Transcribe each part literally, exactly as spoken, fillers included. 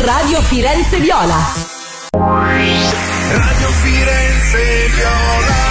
Radio Firenze Viola. Radio Firenze Viola.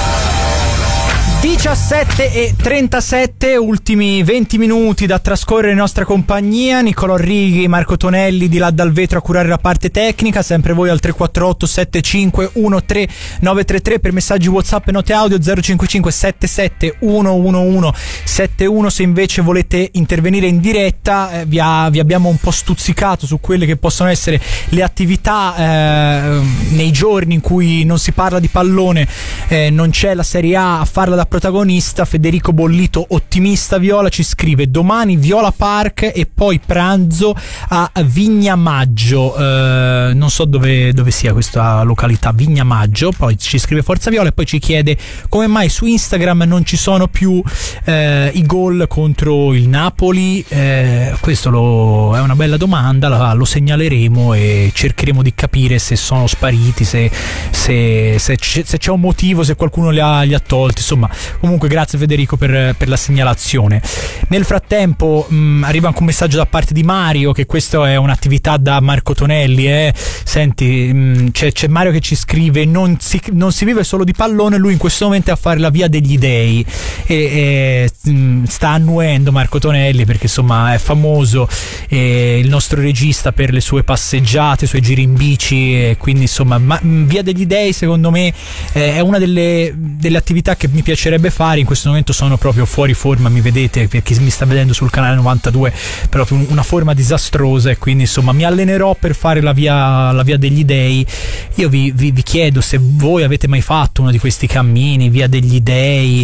diciassette e trentasette, ultimi venti minuti da trascorrere in nostra compagnia. Nicolò Righi, Marco Tonelli di là dal vetro a curare la parte tecnica. Sempre voi al tre quattro otto sette cinque uno tre nove tre tre per messaggi WhatsApp e note audio zero cinque cinque sette sette uno uno uno sette uno. Se invece volete intervenire in diretta, eh, vi, ha, vi abbiamo un po' stuzzicato su quelle che possono essere le attività eh, nei giorni in cui non si parla di pallone, eh, non c'è la Serie A a farla da protagonista. Federico Bollito, ottimista viola, ci scrive: domani Viola Park e poi pranzo a Vignamaggio. Eh, non so dove, dove sia questa località, Vignamaggio. Poi ci scrive Forza Viola e poi ci chiede come mai su Instagram non ci sono più eh, i gol contro il Napoli. Eh, questo lo, è una bella domanda, la, lo segnaleremo e cercheremo di capire se sono spariti, se, se, se, c- se c'è un motivo, se qualcuno li ha, li ha tolti. Insomma, comunque grazie Federico per, per la segnalazione. Nel frattempo mh, arriva anche un messaggio da parte di Mario che questa è un'attività da Marco Tonelli. Eh. Senti, mh, c'è, c'è Mario che ci scrive: non si, non si vive solo di pallone, lui in questo momento è a fare la via degli dei e, e mh, sta annuendo Marco Tonelli perché insomma è famoso, eh, il nostro regista per le sue passeggiate, i suoi giri in bici, e quindi insomma ma, mh, via degli dei secondo me eh, è una delle, delle attività che mi piacerebbe fare. In questo momento sono proprio fuori forma, mi vedete, per chi mi sta vedendo sul canale novantadue, proprio una forma disastrosa, e quindi insomma mi allenerò per fare la via, la via degli dei. Io vi, vi, vi chiedo se voi avete mai fatto uno di questi cammini, via degli dei,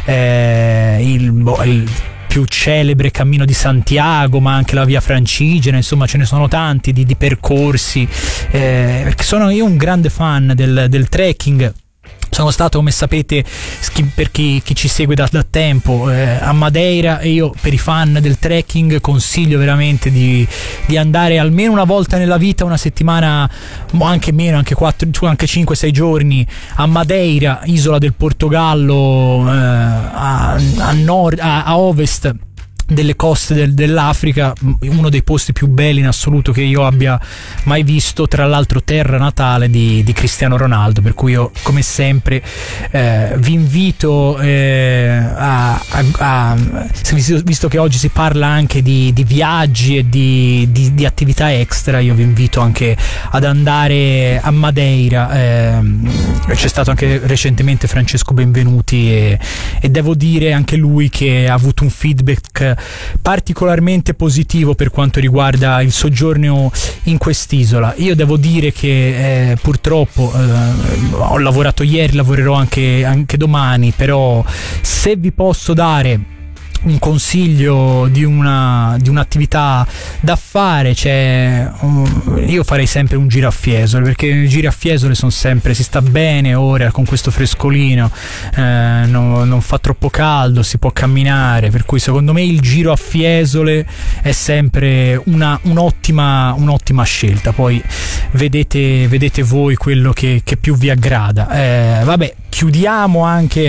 eh, il, boh, il più celebre cammino di Santiago, ma anche la via Francigena. Insomma ce ne sono tanti di, di percorsi, eh, perché sono io un grande fan del, del trekking. Sono stato, come sapete, per chi, chi ci segue da, da tempo, eh, a Madeira, e io per i fan del trekking consiglio veramente di, di andare almeno una volta nella vita, una settimana, anche meno, anche quattro, anche cinque sei giorni a Madeira, isola del Portogallo, eh, a, a nord, a, a ovest delle coste del, dell'Africa, uno dei posti più belli in assoluto che io abbia mai visto, tra l'altro terra natale di, di Cristiano Ronaldo, per cui io come sempre eh, vi invito eh, a, a, a visto che oggi si parla anche di, di viaggi e di, di, di attività extra, io vi invito anche ad andare a Madeira. Eh, c'è stato anche recentemente Francesco Benvenuti e, e devo dire anche lui che ha avuto un feedback particolarmente positivo per quanto riguarda il soggiorno in quest'isola. Io devo dire che eh, purtroppo eh, ho lavorato ieri, lavorerò anche, anche domani, però se vi posso dare un consiglio di una di un'attività da fare, cioè um, io farei sempre un giro a Fiesole, perché i giri a Fiesole sono sempre, si sta bene ora con questo frescolino, eh, no, non fa troppo caldo, si può camminare, per cui secondo me il giro a Fiesole è sempre una un'ottima un'ottima scelta. Poi vedete vedete voi quello che, che più vi aggrada. Eh, vabbè, chiudiamo anche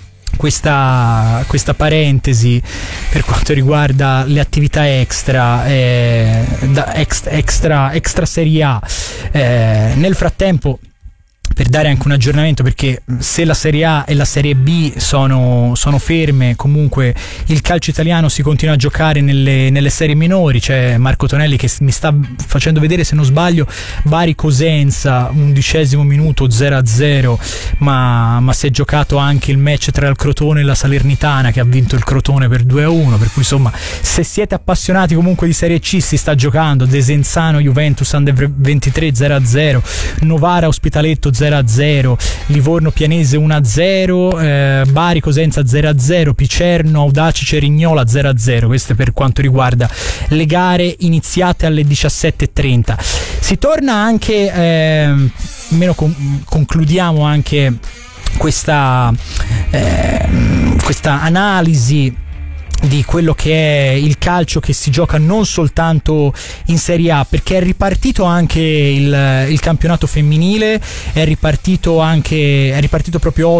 questa questa parentesi per quanto riguarda le attività extra, eh, da extra, extra extra Serie A. Eh, nel frattempo, per dare anche un aggiornamento, perché se la Serie A e la Serie B sono, sono ferme, comunque il calcio italiano si continua a giocare nelle, nelle serie minori. C'è Marco Tonelli che mi sta facendo vedere, se non sbaglio, Bari Cosenza, undicesimo minuto, zero a zero, ma, ma si è giocato anche il match tra il Crotone e la Salernitana, che ha vinto il Crotone per due a uno, per cui insomma se siete appassionati comunque di Serie C si sta giocando. Desenzano Juventus Under ventitré zero a zero, Novara Ospitaletto zero a zero, Livorno Pianese uno a zero, eh, Bari Cosenza zero a zero, Picerno Audace Cerignola zero a zero. Questo per quanto riguarda le gare iniziate alle diciassette e trenta. Si torna anche, eh, almeno con, concludiamo anche questa eh, questa analisi di quello che è il calcio che si gioca non soltanto in Serie A, perché è ripartito anche il, il campionato femminile, è ripartito anche è ripartito proprio oggi